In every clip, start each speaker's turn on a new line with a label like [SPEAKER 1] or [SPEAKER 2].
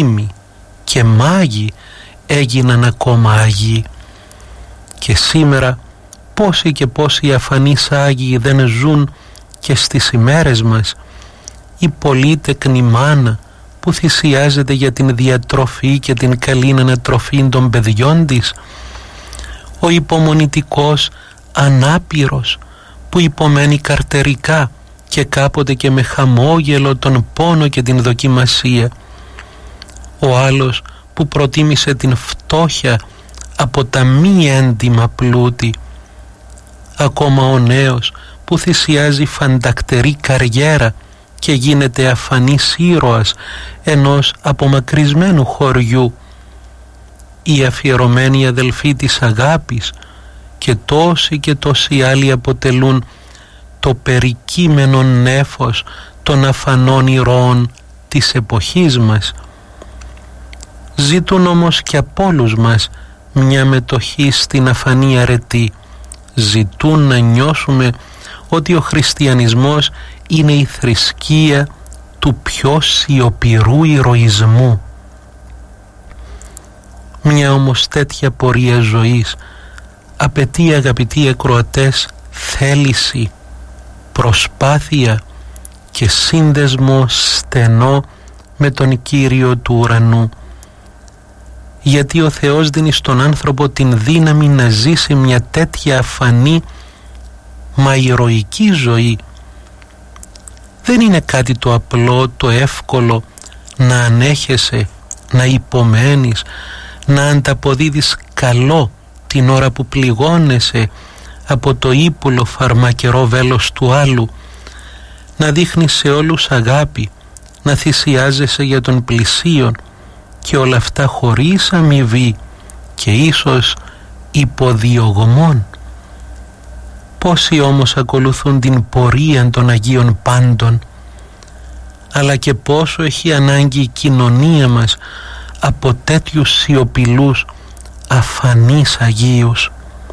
[SPEAKER 1] μνήμη και μάγοι έγιναν ακόμα Άγιοι. Και σήμερα πόσοι και πόσοι αφανείς Άγιοι δεν ζουν και στις ημέρες μας. Η πολύτεκνη μάνα που θυσιάζεται για την διατροφή και την καλή ανατροφή των παιδιών της, ο υπομονητικός ανάπηρος που υπομένει καρτερικά και κάποτε και με χαμόγελο τον πόνο και την δοκιμασία, ο άλλος που προτίμησε την φτώχεια από τα μη έντιμα πλούτη, ακόμα ο νέος που θυσιάζει φαντακτερή καριέρα και γίνεται αφανής ήρωας ενός απομακρυσμένου χωριού, οι αφιερωμένοι αδελφοί της αγάπης και τόσοι άλλοι αποτελούν το περικείμενο νέφος των αφανών ηρώων της εποχής μας. Ζητούν όμως και από όλους μας μια μετοχή στην αφανή αρετή. Ζητούν να νιώσουμε ότι ο χριστιανισμός είναι η θρησκεία του πιο σιωπηρού ηρωισμού. Μια όμως τέτοια πορεία ζωής απαιτεί, αγαπητοί ακροατές, θέληση, προσπάθεια και σύνδεσμο στενό με τον Κύριο του ουρανού. Γιατί ο Θεός δίνει στον άνθρωπο την δύναμη να ζήσει μια τέτοια αφανή μα ηρωική ζωή. Δεν είναι κάτι το απλό, το εύκολο να ανέχεσαι, να υπομένεις, να ανταποδίδεις καλό την ώρα που πληγώνεσαι από το ύπουλο φαρμακερό βέλος του άλλου, να δείχνεις σε όλους αγάπη, να θυσιάζεσαι για τον πλησίον και όλα αυτά χωρίς αμοιβή και ίσως υποδιωγμών. Πόσοι όμως ακολουθούν την πορεία των Αγίων πάντων, αλλά και πόσο έχει ανάγκη η κοινωνία μας από τέτοιους σιωπηλούς αφανείς Αγίους.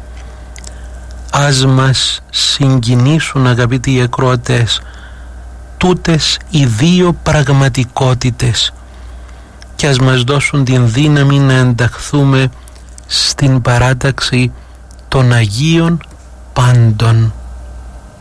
[SPEAKER 1] Ας μας συγκινήσουν, αγαπητοί ακροατές, τούτες οι δύο πραγματικότητες και ας μας δώσουν την δύναμη να ενταχθούμε στην παράταξη των Αγίων πάντων.